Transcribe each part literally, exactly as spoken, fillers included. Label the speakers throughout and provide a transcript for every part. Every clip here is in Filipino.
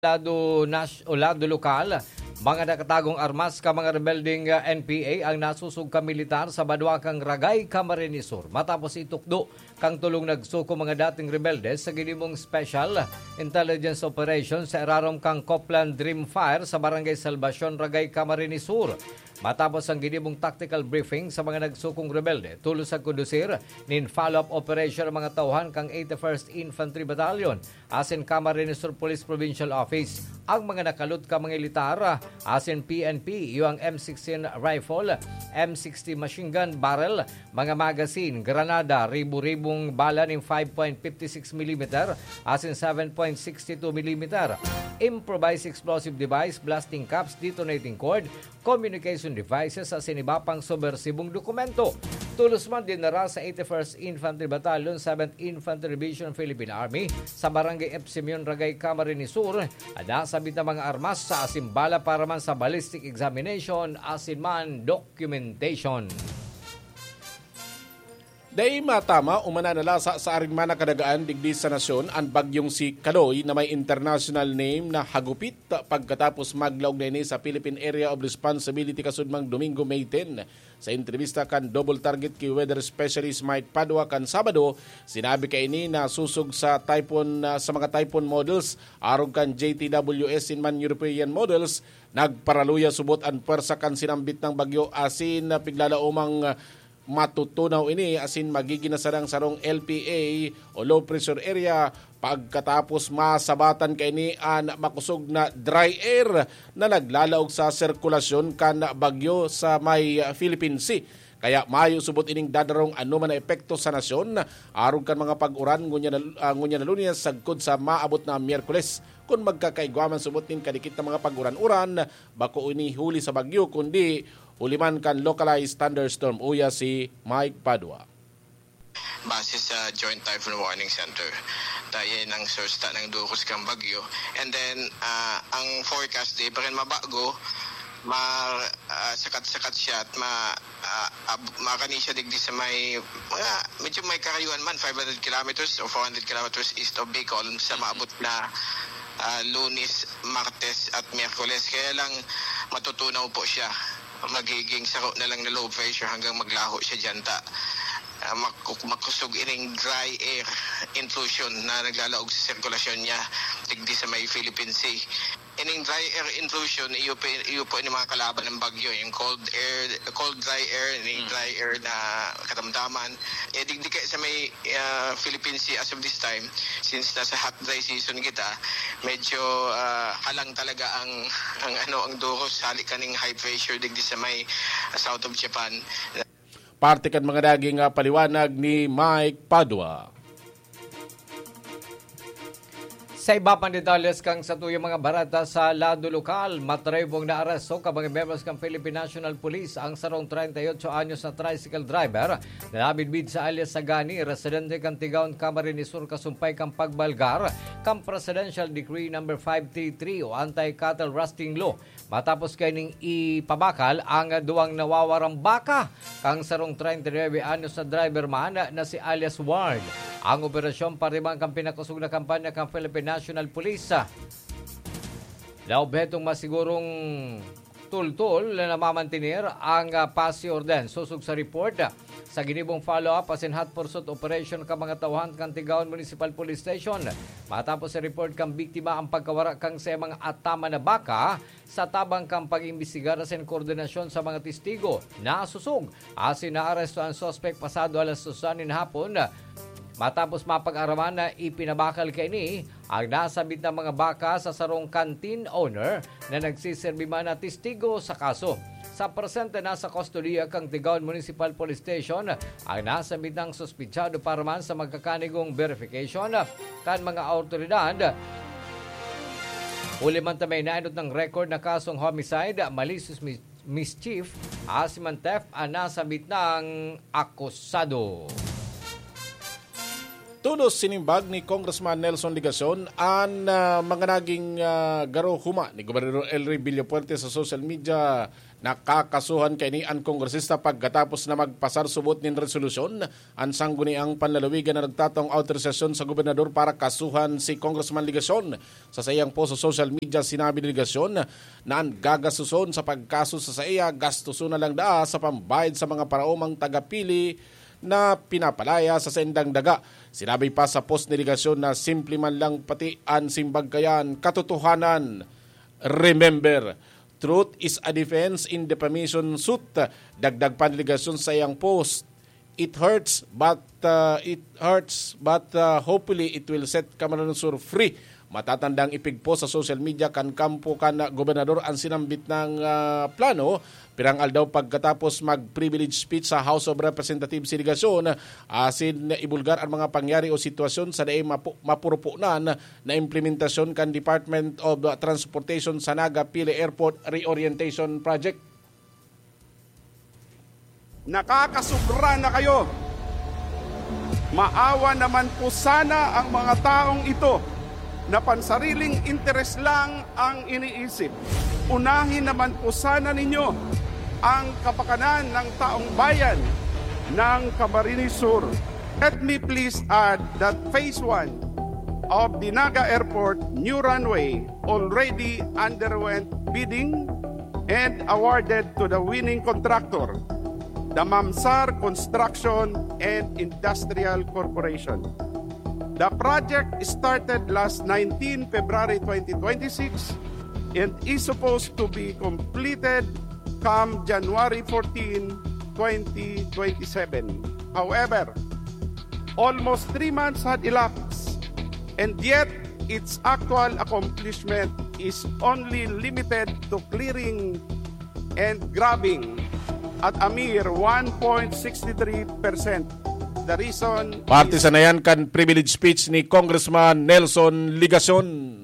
Speaker 1: lado, nas, o lado lokal, mga nakatagong armas ka mga rebelding uh, N P A ang nasusog ka militar sa Baduakang Ragay, Camarines Sur. Matapos itukdo kang tulong nagsuko mga dating rebelde sa ginimong Special Intelligence Operation sa Erarom kang Copland Dream Fire sa Barangay Salvacion, Ragay, Camarines Sur. Matapos ang ginimong tactical briefing sa mga nagsukong rebelde, tulos sa kondusir nin follow-up operation ang mga tauhan kang eighty-first Infantry Battalion asin Camarines Sur Police Provincial Office. Ang mga nakalot ka mga militar asin P N P, yung M sixteen rifle, M sixty machine gun barrel, mga magazine, granada, ribu-ribong bala ng five point five six millimeter asin seven point six two millimeter, improvised explosive device, blasting caps, detonating cord, communication devices sa sinibapang subversibong dokumento. Tulos man din nara sa eighty-first Infantry Battalion, seventh Infantry Division Philippine Army sa Barangay Epsimion, Ragay, Camarines Sur. Nasabit na mga armas sa asimbala para man sa ballistic examination asin man documentation.
Speaker 2: Day matama, umana nalasa sa aring mana kadagaan digdi sa nasyon ang bagyong si Kaloy na may international name na hagupit pagkatapos maglaog na ini sa Philippine Area of Responsibility kasudmang Domingo, May tenth. Sa entrevista kan double target kay weather specialist Mike Padua kan Sabado, sinabi kay ini na susog sa typhoon uh, sa mga typhoon models aron kan J T W S in man European models nagparaluya subot ang pwersa kan sinambit ng bagyo asin na piglalaumang uh, matutunaw ini asin magiging nasarang sarong L P A o low pressure area pagkatapos masabatan kay ni an makusog na dry air na naglalaog sa sirkulasyon kan bagyo sa may Philippine Sea. Kaya mayo subot ining dadarong ano man na epekto sa nasyon aron kan mga pag-uran ngunya na, uh, ngunya na Lunes sagkod sa maabot na Miyerkules. Kung magkakaigwaman subot nin kadikit na mga pag-uran-uran bako ini huli sa bagyo kundi uliman kan localized thunderstorm. Uya si Mike Padua.
Speaker 3: Base sa Joint Typhoon Warning Center, tayo ng source ta ng dukos kang bagyo. And then, uh, ang forecast day, pa rin mabago, ma, uh, sakat-sakat siya at ma, uh, uh, makani siya digdi sa may, mga, medyo may karayuan man, five hundred kilometers or four hundred kilometers east of Bicol sa maabot na uh, Lunes, Martes at Miyerkules. Kaya lang matutunaw po siya. Magiging saro na lang na low pressure hanggang maglaho siya dyan ta. Uh, makusog ining dry air intrusion na naglalaog sa sirkulasyon niya digdi sa may Philippine Sea. Ining dry air intrusion, iyo po, iyo po yung mga kalaban ng bagyo, yung cold air, cold dry air, yung dry air na katamdaman. Eh, digdi kayo sa may uh, Philippine Sea as of this time, since nasa hot dry season kita, medyo uh, halang talaga ang, ang, ano, ang duros, halik kaning high pressure digdi sa may uh, south of Japan.
Speaker 2: Parte kan mga daging uh, paliwanag ni Mike Padua.
Speaker 1: Sa iba pang detalles kang sa tuyong mga barata sa lado lokal, matribong na aresto ka mga members ng Philippine National Police ang sarong thirty-eight anyos na tricycle driver na nabidbid sa alias Sagani, residente kang Tigaon, Camarines Sur, kasumpay kang pagbalgar kang Presidential Decree number five thirty-three o Anti-Cattle Rusting Law. Matapos kaining ipabakal ang duwang nawawarang baka kang sarong thirty-nine anyos na driver man na si alias Ward. Ang operasyon parimang kang pinakusog na kampanya kang Philippine National Police. Laobhetong masigurong tultul na namamantinir ang uh, pasi orden. Susog sa report uh, sa ginibong follow-up as in hot pursuit operation ka mga tauhan kang Tigaon Municipal Police Station. Matapos sa report kang biktima ang pagkawara kang sa mga atama na baka sa tabang kang pag-imbestigar sa koordinasyon sa mga testigo. Nasusog asin na aresto ang suspect pasado alas susanin hapon. Matapos mapag-araman na ipinabakal kay ni ang nasabit na mga baka sa sarong canteen owner na nagsiserbi man na testigo sa kaso. Sa presente na sa kustodiya kang Tigaon Municipal Police Station ang nasabit ng suspitsado para man sa magkakanigong verification kan mga autoridad. Uli man tamay nainot ng record na kasong homicide, malicious mischief, asiman theft ang nasabit ng akusado.
Speaker 2: Tulos sinimbag ni Congressman Nelson Ligacion ang uh, mga naging uh, garo huma ni Gobernador Elry Villapuerte sa social media. Nakakasuhan kay ni ang kongresista pagkatapos na magpasar subot nin resolusyon ang sangguniang panlalawigan na nagtatong autorisasyon sa gobernador para kasuhan si Congressman Ligacion. Sa sayang po sa social media sinabi ni Ligacion na ang gagasuson sa pagkaso sa saya gastuso na lang daa sa pambayad sa mga paraumang tagapili na pinapalaya sa sendang daga. Sinabi pa sa post ni Ligacion na simple man lang pati ang simbag kayan katotohanan. Remember, truth is a defense in defamation suit. Dagdag pa ni Ligacion sa iyang post. It hurts but uh, it hurts but uh, hopefully it will set Camarines Sur free. Matatandang ipigpo sa social media kan kampo kan gobernador ang sinambit ng uh, plano pirang aldaw pagkatapos mag-privilege speech sa House of Representatives si Ligacion asin ibulgar ang mga pangyari o sitwasyon sa daay mapu- mapurupunan na implementasyon kan Department of Transportation sa Naga Pili Airport Reorientation Project.
Speaker 4: Nakakasubra na kayo. Maawa naman po sana ang mga taong ito na pansariling interes lang ang iniisip. Unahin naman po sana ninyo ang kapakanan ng taong bayan ng Camarines Sur. Let me please add that Phase one of the Naga Airport new runway already underwent bidding and awarded to the winning contractor, the Mamsar Construction and Industrial Corporation. The project started last nineteenth February twenty twenty-six and is supposed to be completed come January fourteenth twenty twenty-seven. However, almost three months had elapsed and yet its actual accomplishment is only limited to clearing and grabbing at a mere one point six three percent. The reason
Speaker 2: Parte sa nayan kan privilege speech ni Congressman Nelson Ligacion.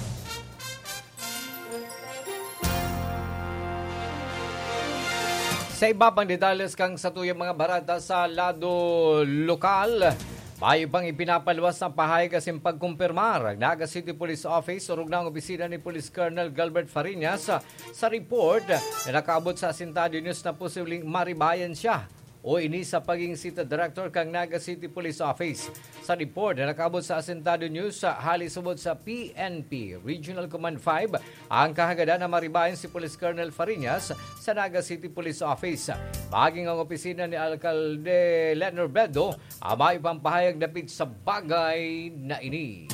Speaker 1: Sa iba pang detalles kang sa tuyang mga barata sa lado lokal, mayo pang ipinapaluwas ng pahayag kasing pagkumpirmar ang Naga City Police Office o ng opisina ni Police Colonel Galbert Fariñas sa report na nakaabot sa Asintado News na posibleng maribayan siya o ini sa paging City Director kang Naga City Police Office. Sa report na nakaabot sa Asintado News, halisubod sa P N P Regional Command five, ang kahagadan na maribayan si Police Colonel Fariñas sa Naga City Police Office. Maging ang opisina ni Alcalde Leonor Bedo, amay pampahayag dapit sa bagay na ini.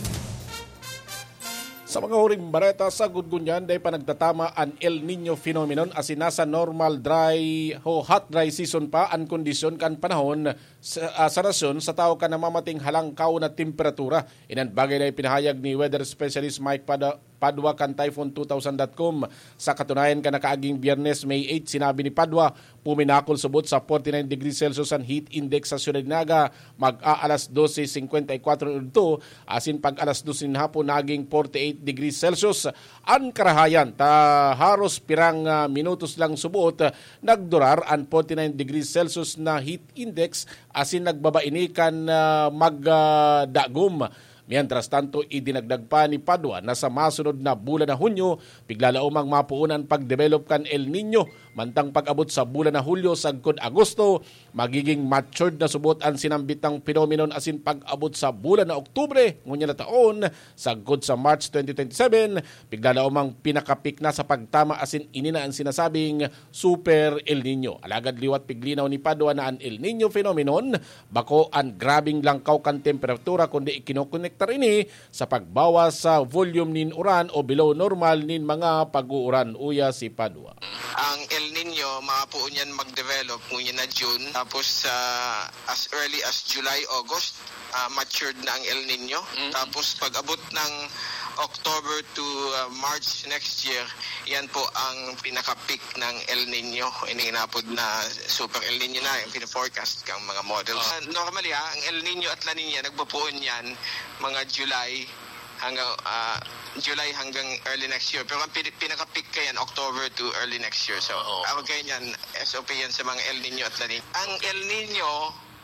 Speaker 2: Sa mga huring bareta sa Gudgunyan, day pa nagtatama ang El Nino phenomenon as nasa normal dry o hot dry season pa ang kondisyon kan panahon sa, uh, sa nasyon sa tao ka namamating halangkaw na temperatura. Inan bagay na ipinahayag ni weather specialist Mike Pada, Padua kan Typhoon two thousand dot com. Sa katunayan ka nakaaging Biyernes May eight, sinabi ni Padua, puminakol subot sa forty-nine degrees Celsius ang heat index sa Ciudad Naga mag-aalas twelve fifty-four ito asin pag alas dos ng hapon naging forty-eight degrees Celsius. Ang karahayan ta haros pirang uh, minutos lang subot uh, nagdurar ang forty-nine degrees Celsius na heat index asin nagbabainikan uh, magdagom. Uh, Mientras tanto, idinagdag pa ni Padua na sa masunod na bulan na Hunyo, piglalaumang mapuunan pag-develop kan El Nino, mantang pag-abot sa bulan na Hulyo sagkod Agosto, magiging matured na subot ang sinambit ng phenomenon asin pag-abot sa bulan na Oktubre, ngunya na taon, sagkod sa March twenty twenty-seven, piglalaumang pinakapik na sa pagtama asin inina ang sinasabing Super El Nino. Alagad liwat piglinaw ni Padua na ang El Nino phenomenon, bako ang grabing langkaw kan temperatura kundi ikinokonek ini sa pagbawas sa volume nin uran o below normal nin mga pag-uuran, uya si Padua.
Speaker 3: Ang El Nino, maapuon yan mag-develop ngunyan na June, tapos uh, as early as July, August, uh, matured na ang El Nino. Mm-hmm. Tapos pag-abot ng October to uh, March next year, yan po ang pinaka-peak ng El Nino. Ininapod na Super El Nino na yung pina-forecast kang mga models. Uh, normally ha, ang El Nino at La Nina, nagpupuon yan mga July hanggang uh, July hanggang early next year. Pero ang pinaka-peak ka yan, October to early next year. So,
Speaker 5: Uh-oh.
Speaker 3: ako ganyan, S O P yan sa mga El Nino at La Nina. Ang El Nino,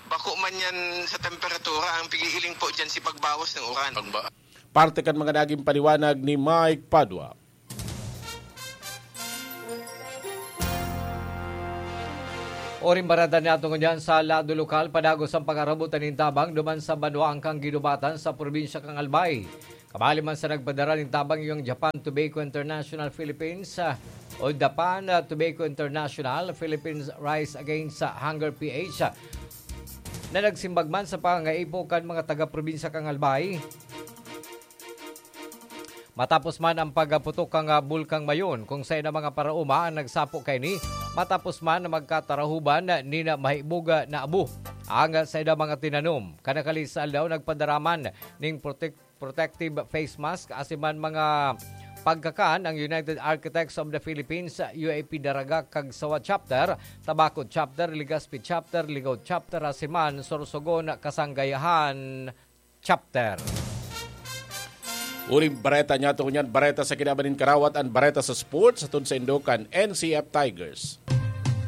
Speaker 3: bako man yan sa temperatura, ang pigiiling po dyan si pagbawas ng uran.
Speaker 2: Parte kan mga naging paliwanag ni Mike Padua.
Speaker 1: Oring barada nato ngunyan sa lado lokal, padagos ang pangarabutan ng tabang duman sa Banwang kang ginubatan sa probinsya kang Albay. Kabali man sa nagpadara ng tabang yung Japan Tobacco International Philippines uh, o Japan uh, Tobacco International Philippines Rise Against uh, Hunger P H uh, na nagsimbag man sa pangaipokan mga taga-probinsya kang Albay. Matapos man ang pagputok kang uh, bulkang mayon kung sa mga parauma ang nagsapo kay ni, matapos man na magkatarahuban ni na mahibuga na abu ang sa ida mga tinanom. Kanakalisal daw nagpadaraman ning protect, protective face mask asiman mga pagkakaan ang United Architects of the Philippines, U A P Daraga kag Sawa Chapter, Tabacod Chapter, Legazpi Chapter, Ligao Chapter, asiman Sorsogon Kasanggayahan Chapter.
Speaker 2: Uling bareta niya ito kunyan, bareta sa Kinabanin Karawat at bareta sa sports atun sa Indokan N C F Tigers.